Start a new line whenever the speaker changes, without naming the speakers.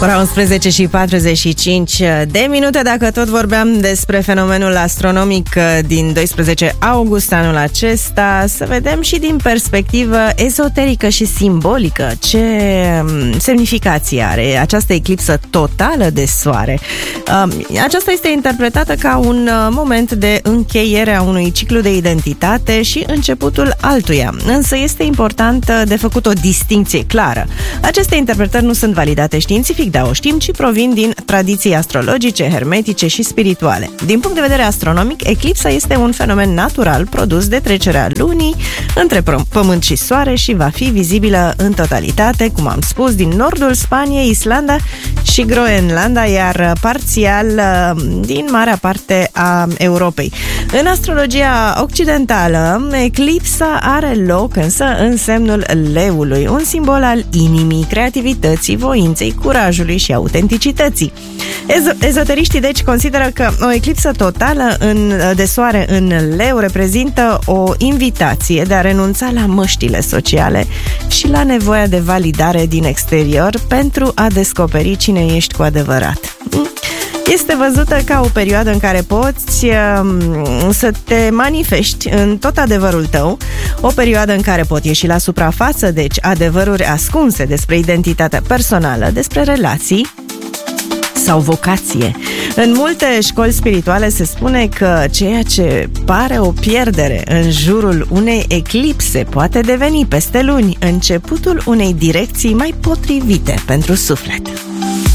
Ora 11 și 45 de minute. Dacă tot vorbeam despre fenomenul astronomic din 12 august anul acesta, să vedem și din perspectivă ezoterică și simbolică ce semnificație are această eclipsă totală de soare. Aceasta este interpretată ca un moment de încheiere a unui ciclu de identitate și începutul altuia. Însă este important de făcut o distincție clară. Aceste interpretări nu sunt validate științific, dar o știm, ci provin din tradiții astrologice, hermetice și spirituale. Din punct de vedere astronomic, eclipsa este un fenomen natural produs de trecerea lunii între Pământ și Soare și va fi vizibilă în totalitate, cum am spus, din nordul Spaniei, Islanda și Groenlanda, iar parțial din marea parte a Europei. În astrologia occidentală, eclipsa are loc însă în semnul leului, un simbol al inimii, creativității, voinței, curajului și autenticității. Ezoteriștii deci consideră că o eclipsă totală de soare în leu reprezintă o invitație de a renunța la măștile sociale și la nevoia de validare din exterior pentru a descoperi cine ești cu adevărat. Este văzută ca o perioadă în care poți să te manifesti în tot adevărul tău, o perioadă în care pot ieși la suprafață, deci adevăruri ascunse despre identitatea personală, despre relații sau vocație. În multe școli spirituale se spune că ceea ce pare o pierdere în jurul unei eclipse poate deveni peste luni începutul unei direcții mai potrivite pentru suflet.